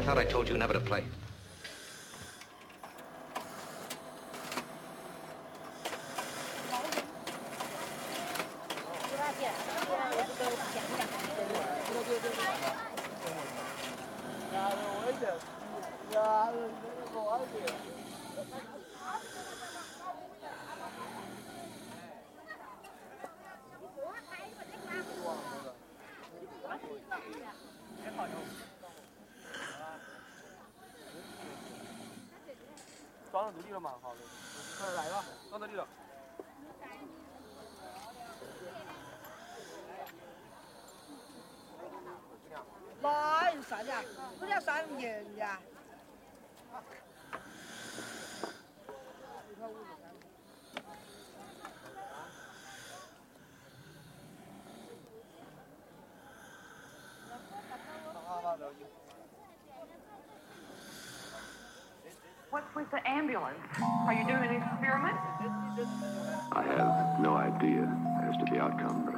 thought I told you never to play. What's with the ambulance? Are you doing an experiment? I have no idea as to the outcome, but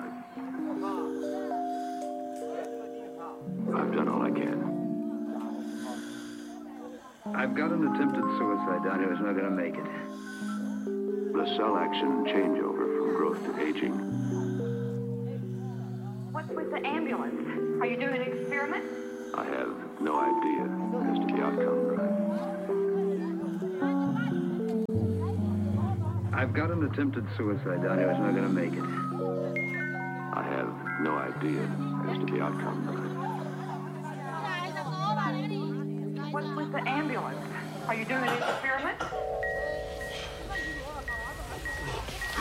I've done all I can. I've got an attempted suicide down here who's not going to make it. The cell action changeover from growth to aging. What's with the ambulance? Are you doing an experiment? I have no idea as to the outcome, but I've got an attempted suicide down here who's not going to make it. I have no idea as to the outcome, but What's with the ambulance? Are you doing an experiment?